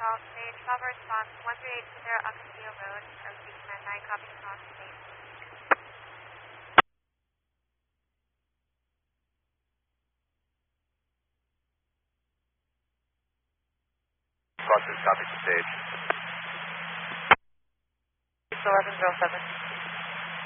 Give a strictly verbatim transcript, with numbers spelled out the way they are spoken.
call stage. Bravo response one three eight two zero Acasio Road, O C command nine, copy call stage. Foster, copy to stage. eleven zero seven.